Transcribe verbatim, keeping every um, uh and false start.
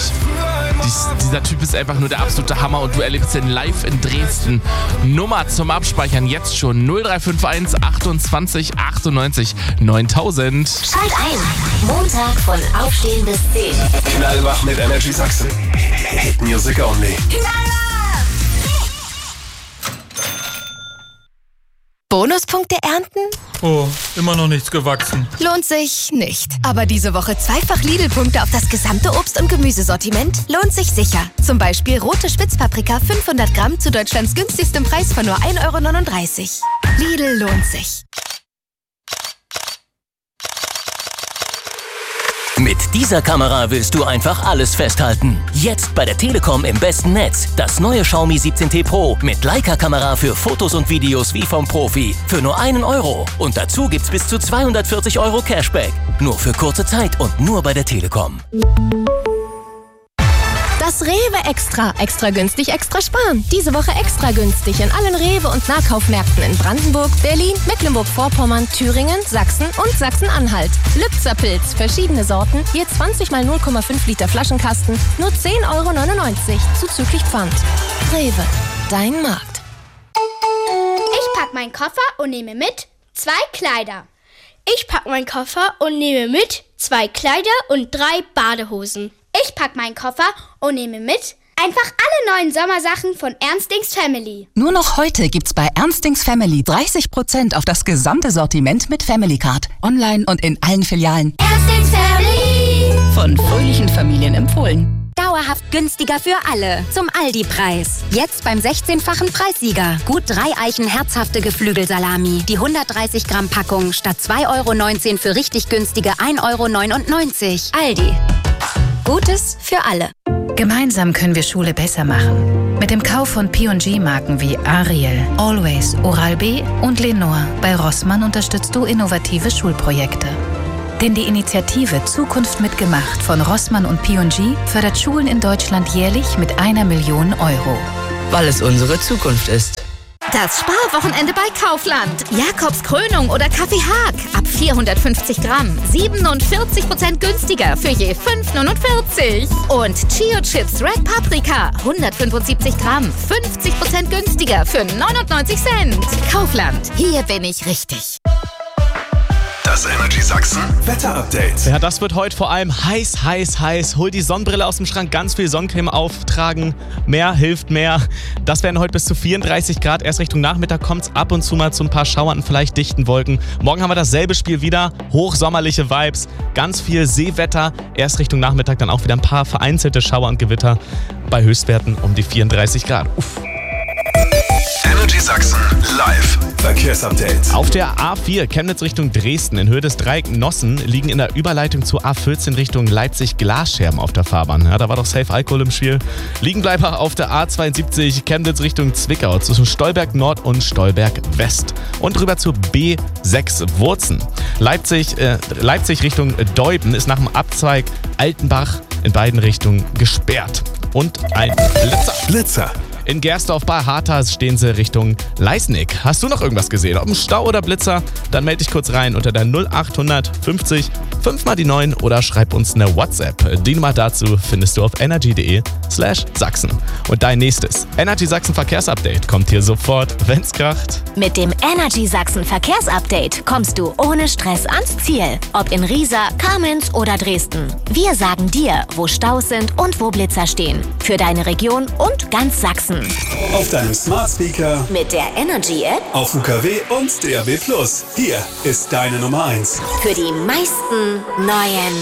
Dies, dieser Typ ist einfach nur der absolute Hammer und du erlebst ihn live in Dresden. Nummer zum Abspeichern jetzt schon null drei fünf eins achtundzwanzig achtundneunzig neuntausend. Schalt ein. Montag von Aufstehen bis zehn. Knallwach mit Energy Sachsen. Hit Music Only. Bonuspunkte ernten? Oh, immer noch nichts gewachsen. Lohnt sich nicht. Aber diese Woche zweifach Lidl-Punkte auf das gesamte Obst- und Gemüsesortiment lohnt sich sicher. Zum Beispiel rote Spitzpaprika fünfhundert Gramm zu Deutschlands günstigstem Preis von nur ein Euro neununddreißig. Lidl lohnt sich. Mit dieser Kamera willst du einfach alles festhalten. Jetzt bei der Telekom im besten Netz. Das neue Xiaomi siebzehn T Pro mit Leica-Kamera für Fotos und Videos wie vom Profi. Für nur einen Euro. Und dazu gibt's bis zu zweihundertvierzig Euro Cashback. Nur für kurze Zeit und nur bei der Telekom. Das Rewe Extra. Extra günstig, extra sparen. Diese Woche extra günstig in allen Rewe- und Nahkaufmärkten in Brandenburg, Berlin, Mecklenburg-Vorpommern, Thüringen, Sachsen und Sachsen-Anhalt. Lübzer-Pilz, verschiedene Sorten, je zwanzig mal null Komma fünf Liter Flaschenkasten, nur zehn Euro neunundneunzig, zuzüglich Pfand. Rewe, dein Markt. Ich pack meinen Koffer und nehme mit zwei Kleider. Ich pack meinen Koffer und nehme mit zwei Kleider und drei Badehosen. Ich pack meinen Koffer und nehme mit einfach alle neuen Sommersachen von Ernstings Family. Nur noch heute gibt's bei Ernstings Family dreißig Prozent auf das gesamte Sortiment mit Family Card. Online und in allen Filialen. Ernstings Family. Von fröhlichen Familien empfohlen. Dauerhaft günstiger für alle. Zum Aldi-Preis. Jetzt beim sechzehnfachen Preissieger. Gut drei Eichen herzhafte Geflügelsalami. Die hundertdreißig Gramm Packung statt zwei Euro neunzehn für richtig günstige ein Euro neunundneunzig. Aldi. Gutes für alle. Gemeinsam können wir Schule besser machen. Mit dem Kauf von P und G-Marken wie Ariel, Always, Oral-B und Lenore bei Rossmann unterstützt du innovative Schulprojekte. Denn die Initiative Zukunft mitgemacht von Rossmann und P und G fördert Schulen in Deutschland jährlich mit einer Million Euro. Weil es unsere Zukunft ist. Das Sparwochenende bei Kaufland. Jakobs Krönung oder Kaffee Haag. Ab vierhundertfünfzig Gramm. siebenundvierzig Prozent günstiger für je fünf neunundvierzig. Und Chio Chips Red Paprika. hundertfünfundsiebzig Gramm. fünfzig Prozent günstiger für neunundneunzig Cent. Kaufland. Hier bin ich richtig. Das Energy Sachsen Wetter-Update. Ja, das wird heute vor allem heiß, heiß, heiß. Hol die Sonnenbrille aus dem Schrank, ganz viel Sonnencreme auftragen. Mehr hilft mehr. Das werden heute bis zu vierunddreißig Grad. Erst Richtung Nachmittag kommt es ab und zu mal zu ein paar Schauern und vielleicht dichten Wolken. Morgen haben wir dasselbe Spiel wieder. Hochsommerliche Vibes, ganz viel Seewetter. Erst Richtung Nachmittag dann auch wieder ein paar vereinzelte Schauer und Gewitter. Bei Höchstwerten um die vierunddreißig Grad. Uff. Energy Sachsen live Verkehrsupdate. Auf der A vier Chemnitz Richtung Dresden in Höhe des Dreiecks Nossen liegen in der Überleitung zur A vierzehn Richtung Leipzig Glasscherben auf der Fahrbahn. Ja, da war doch safe Alkohol im Spiel. Liegenbleiber auf der A zweiundsiebzig Chemnitz Richtung Zwickau zwischen Stolberg Nord und Stolberg West. Und rüber zur B sechs Wurzen. Leipzig, äh, Leipzig Richtung Deuben ist nach dem Abzweig Altenbach in beiden Richtungen gesperrt. Und ein Blitzer. Blitzer. In Gersdorf bei Harta stehen sie Richtung Leisnig. Hast du noch irgendwas gesehen? Ob ein Stau oder Blitzer? Dann melde dich kurz rein unter der null acht fünfzig fünf mal die neun oder schreib uns eine WhatsApp. Die Nummer dazu findest du auf energy.de slash Sachsen. Und dein nächstes Energy Sachsen Verkehrsupdate kommt hier sofort, wenn's kracht. Mit dem Energy Sachsen Verkehrsupdate kommst du ohne Stress ans Ziel. Ob in Riesa, Kamenz oder Dresden. Wir sagen dir, wo Staus sind und wo Blitzer stehen. Für deine Region und ganz Sachsen. Auf deinem Smart Speaker, mit der Energy App, auf U K W und D A B plus. Hier ist deine Nummer eins. Für die meisten neuen